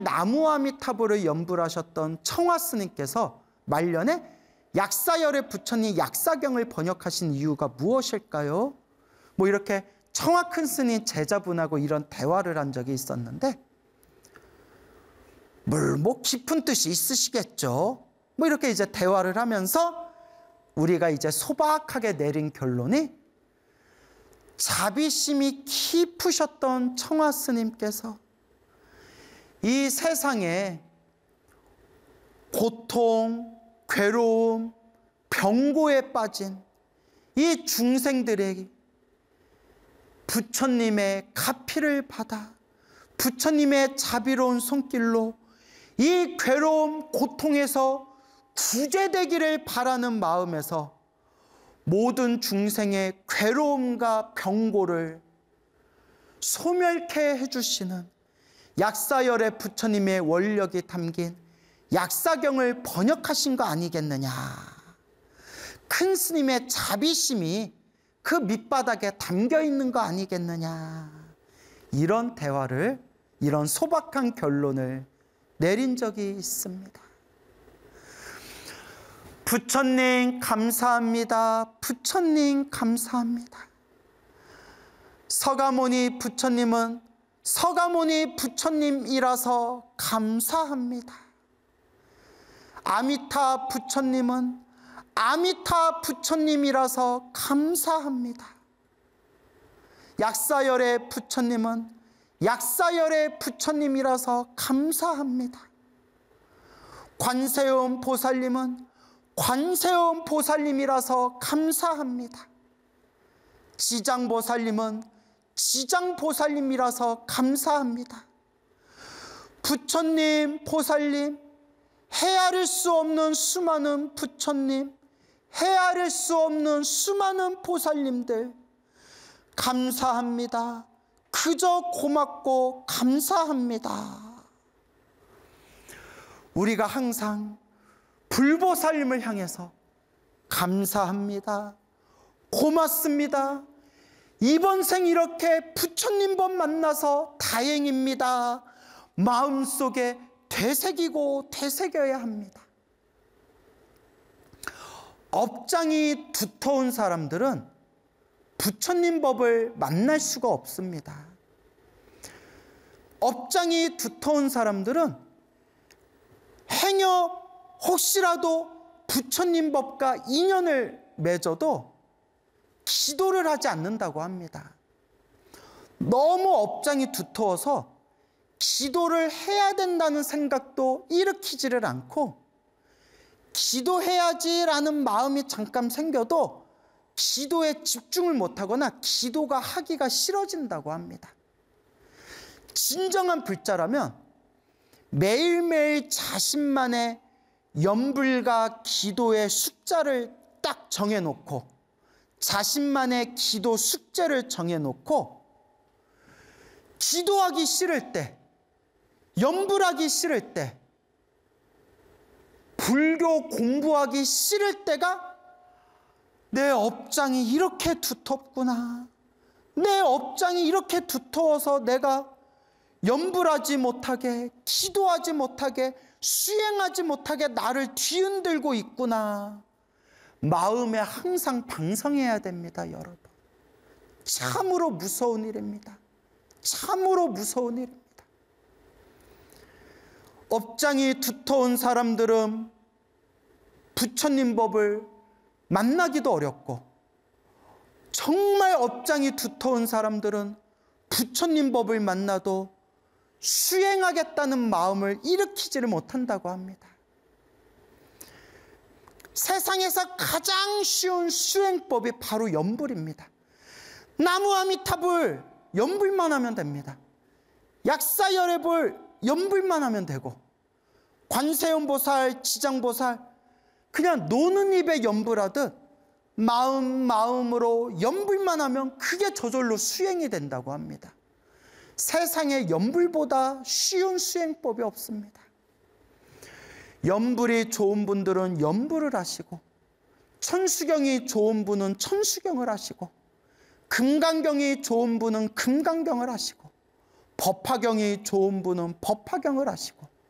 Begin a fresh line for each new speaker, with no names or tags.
나무아미타불을 연불 하셨던 청화 스님께서 말년에 약사열의 부처님 약사경을 번역하신 이유가 무엇일까요? 뭐 이렇게 청화 큰 스님 제자분하고 이런 대화를 한 적이 있었는데, 뭐 깊은 뜻이 있으시겠죠. 뭐 이렇게 이제 대화를 하면서 우리가 이제 소박하게 내린 결론이, 자비심이 깊으셨던 청화 스님께서 이 세상에 고통, 괴로움, 병고에 빠진 이 중생들에게 부처님의 가피를 받아 부처님의 자비로운 손길로 이 괴로움, 고통에서 구제되기를 바라는 마음에서 모든 중생의 괴로움과 병고를 소멸케 해주시는 약사열의 부처님의 원력이 담긴 약사경을 번역하신 거 아니겠느냐. 큰 스님의 자비심이 그 밑바닥에 담겨 있는 거 아니겠느냐. 이런 대화를, 이런 소박한 결론을 내린 적이 있습니다. 부처님 감사합니다. 부처님 감사합니다. 서가모니 부처님은 서가모니 부처님이라서 감사합니다. 아미타 부처님은 아미타 부처님이라서 감사합니다. 약사열의 부처님은 약사열의 부처님이라서 감사합니다. 관세음 보살님은 관세음 보살님이라서 감사합니다. 지장보살님은 지장보살님이라서 감사합니다. 부처님, 보살님, 헤아릴 수 없는 수많은 부처님, 헤아릴 수 없는 수많은 보살님들, 감사합니다. 그저 고맙고 감사합니다. 우리가 항상 불보살님을 향해서 감사합니다. 고맙습니다. 이번 생 이렇게 부처님 법 만나서 다행입니다. 마음속에 되새기고 되새겨야 합니다. 업장이 두터운 사람들은 부처님 법을 만날 수가 없습니다. 업장이 두터운 사람들은 행여 혹시라도 부처님 법과 인연을 맺어도 기도를 하지 않는다고 합니다. 너무 업장이 두터워서 기도를 해야 된다는 생각도 일으키지를 않고, 기도해야지라는 마음이 잠깐 생겨도 기도에 집중을 못하거나 기도가 하기가 싫어진다고 합니다. 진정한 불자라면 매일매일 자신만의 염불과 기도의 숫자를 딱 정해놓고, 자신만의 기도 숙제를 정해놓고, 기도하기 싫을 때, 염불하기 싫을 때, 불교 공부하기 싫을 때가 내 업장이 이렇게 두텁구나, 내 업장이 이렇게 두터워서 내가 염불하지 못하게, 기도하지 못하게, 수행하지 못하게 나를 뒤흔들고 있구나, 마음에 항상 방성해야 됩니다. 여러분, 참으로 무서운 일입니다. 참으로 무서운 일입니다. 업장이 두터운 사람들은 부처님 법을 만나기도 어렵고, 정말 업장이 두터운 사람들은 부처님 법을 만나도 수행하겠다는 마음을 일으키지를 못한다고 합니다. 세상에서 가장 쉬운 수행법이 바로 염불입니다. 나무아미타불 염불만 하면 됩니다. 약사열애불 염불만 하면 되고, 관세음보살, 지장보살 그냥 노는 입에 염불하듯 마음으로 염불만 하면 그게 저절로 수행이 된다고 합니다. 세상에 염불보다 쉬운 수행법이 없습니다. 염불이 좋은 분들은 염불을 하시고, 천수경이 좋은 분은 천수경을 하시고, 금강경이 좋은 분은 금강경을 하시고, 법화경이 좋은 분은 법화경을 하시고